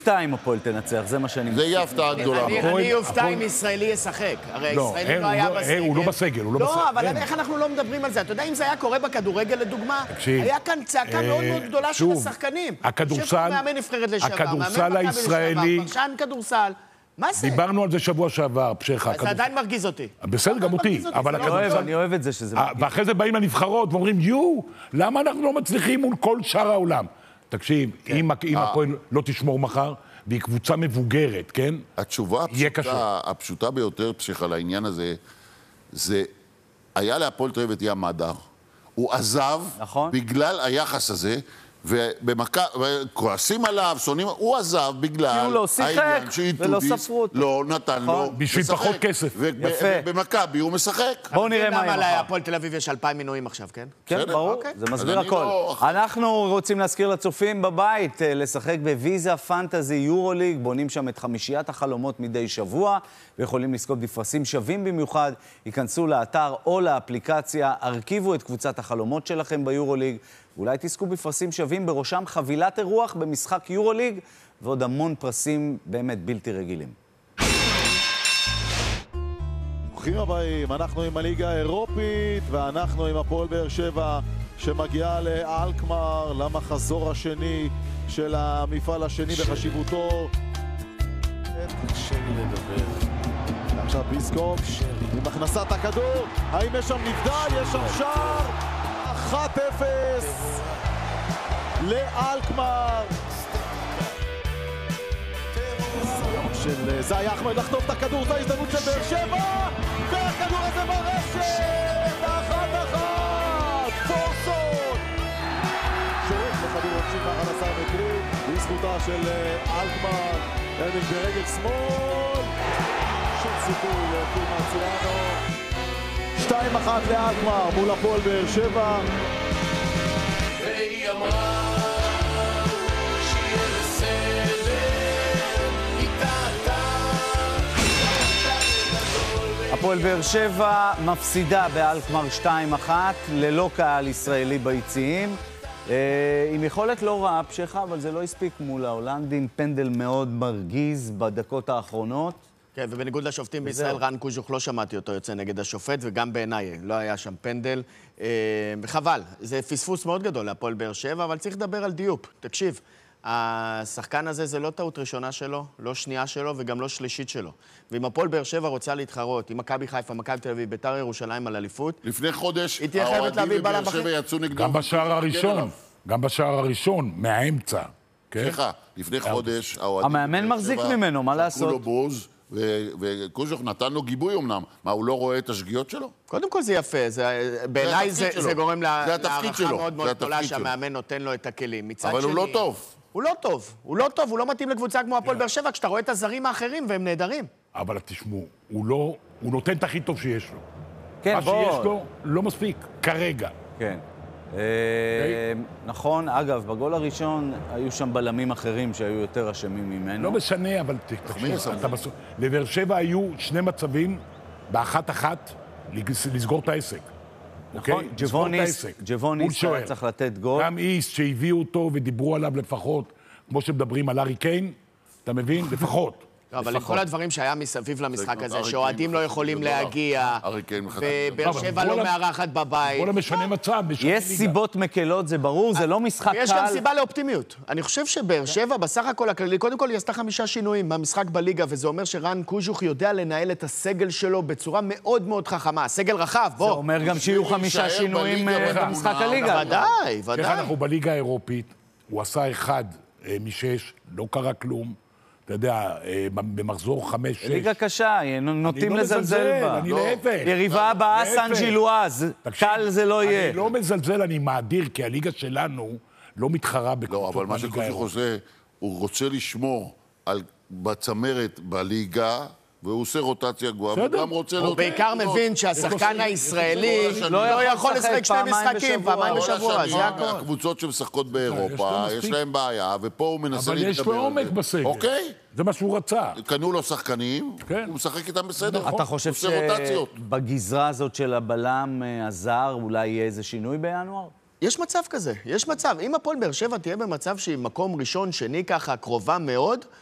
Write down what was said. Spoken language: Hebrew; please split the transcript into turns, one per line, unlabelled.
2 הפועל תנצח, זה מה שאני...
זה יהיה הפתעה גדולה.
אני אופתע אם ישראלי ישחק. הרי ישראלי לא היה בסגל.
הוא לא בסגל, הוא לא בסגל.
לא, אבל איך אנחנו לא מדברים על זה? אתה יודע, אם זה היה קורה בכדורגל לדוגמה, היה כאן צעקה מאוד מאוד גדולה של השחקנים.
הכדורסל,
מאמן נבחרת לשעבר,
הכדורסל הישראלי...
פרשן כדורסל. מה זה?
דיברנו על זה שבוע שעבר, פשחה.
זה עדיין מרגיז אותי.
בסדר, גם אותי.
אני אוהב את זה שזה...
ואחרי זה באים לנבחרות ואומרים, למה אנחנו לא מצליחים מול כל שאר העולם? תקשיב, אם הפועל לא תשמור מחר, והיא קבוצה מבוגרת, כן?
התשובה הפשוטה ביותר, פשחה, לעניין הזה, זה היה להפועל תל אביב את ים מדר. הוא עזב בגלל היחס הזה, וכועסים עליו, שונאים, הוא עזב בגלל העניין שאיטודיס לא נתן לו
בשביל פחות כסף.
ובמכבי הוא משחק.
בואו נראה מה
למה להפועל תל אביב יש 2,000 מינויים עכשיו, כן?
כן, ברור, זה מסביר הכל. אנחנו רוצים להזכיר לצופים בבית, לשחק בוויזה פנטזי יורוליג, בונים שם את חמישיית החלומות מדי שבוע, ויכולים לזכות בפרסים שווים במיוחד, ייכנסו לאתר או לאפליקציה, הרכיבו את קבוצת החלומות שלכם ביורוליג, ואולי תזכו בפרסים שווים, בראשם חבילת אירוח במשחק יורוליג, ועוד המון פרסים באמת בלתי רגילים.
ברוכים הבאים, אנחנו עם הליגה האירופית, ואנחנו עם הפועל באר שבע, שמגיעה לאלקמר, למחזור השני של המפעל השני בחשיבותו. קשה לי לדבר. עכשיו ביסקוב, עם הכנסת הכדור, האם יש שם נבדל? יש שם שער! 1-0 לאלקמר. של זאי אחמד לחטוף את הכדור, זו ההזדמנות של באר שבע, והכדור הזה ברשת, 1-1, פורסון. שורק לכדור עונשין מ11 מטרים, בזכותה של אלקמר, הרדינג ברגל שמאל, שום סיכוי להוציא מרציאנו. 2-1 לאלקמר מול הפועל באר שבע.
והיא אמרה שיהיה בסדר,
הפועל באר שבע מפסידה באלקמר 2-1, ללא קהל ישראלי ביציעים. עם יכולת לא רעה פשחה, אבל זה לא הספיק מול ההולנדים. פנדל מאוד מרגיז בדקות האחרונות.
כן, ובניגוד לשופטים בישראל, רן קוז'וך לא שמעתי אותו יוצא נגד השופט, וגם בעיניי לא היה שם פנדל. וחבל, זה פספוס מאוד גדול להפועל באר שבע, אבל צריך לדבר על דיוק. תקשיב, השחקן הזה זה לא טעות ראשונה שלו, לא שנייה שלו וגם לא שלישית שלו. ואם הפועל באר שבע רוצה להתחרות, עם מכבי חיפה, מכבי תל אביב, בית"ר ירושלים על אליפות,
לפני חודש,
האוהדים
בבאר שבע יצאו נגדו.
גם בשער הראשון, מהאמצע.
סליחה, לפני חודש,
המאמן מחזיק ממנו, מה לעשות?
כולו בוז. וקוז'וך נתן לו גיבוי אמנם. מה, הוא לא רואה את השגיאות שלו?
קודם כל זה יפה. בעיניי זה גורם להערכה מאוד מאוד גדולה שהמאמן נותן לו את הכלים.
אבל הוא לא טוב.
הוא לא טוב. הוא לא טוב, הוא לא מתאים לקבוצה כמו הפועל באר שבע, כשאתה רואה את הזרים האחרים והם נהדרים.
אבל תשמעו, הוא נותן את הכי טוב שיש לו.
כן,
מה שיש לו לא מספיק, כרגע.
כן. נכון, אגב, בגול הראשון היו שם בלמים אחרים שהיו יותר אשמים ממנו.
לא משנה, אבל לבאר שבע היו שני מצבים, באחת לסגור את העסק.
נכון, ג'בוניס היה צריך לתת גול.
גם איסט שהביאו אותו ודיברו עליו לפחות, כמו שמדברים על ארי קיין, אתה מבין? לפחות.
אבל עם כל הדברים שהיה מסביב למשחק הזה, שאוהדים לא יכולים להגיע, ובאר שבע לא מארחת בבית.
בוא לא משנה מצב.
יש סיבות מקלות, זה ברור, זה לא משחק קל.
יש גם סיבה לאופטימיות. אני חושב שבאר שבע, בסך הכל הכללי, קודם כל היא עשתה 5 שינויים במשחק בליגה, וזה אומר שרן קוז'וך יודע לנהל את הסגל שלו בצורה מאוד מאוד חכמה. סגל רחב, בוא.
זה אומר גם שיהיו 5 שינויים במשחק הליגה.
ודאי, ודאי.
אנחנו בליגה האירופית, הוא עשה 1 מ-6, לא קרה כלום. אתה יודע, במחזור 5-6.
ליגה קשה, נוטים לזלזל בה.
אני להפך.
יריבה הבאה סן ג'ילואז, קל זה לא יהיה.
אני לא מזלזל, אני מאדיר, כי הליגה שלנו לא מתחרה
לא,
בקבוצות.
אבל מה שקוז'וך עושה, הוא רוצה לשמור בצמרת בליגה, והוא עושה רוטציה גבוהה, וגם רוצה...
הוא בעיקר מבין שהשחקן הישראלי לא יכול לשחק 2 משחקים, פעמיים בשבוע, זה הכל.
הקבוצות שמשחקות באירופה, יש להם בעיה, ופה הוא מנסה להתגבר.
אבל יש לו עומק בסגל.
אוקיי.
זה מה שהוא רצה.
קנו לו שחקנים, הוא משחק איתם בסדר.
אתה חושב שבגזרה הזאת של הבלם הזר, אולי יהיה איזה שינוי בינואר?
יש מצב כזה, יש מצב. אם הפועל באר שבע תהיה במצב שהיא מקום ראשון, שני ככה, קרובה מאוד,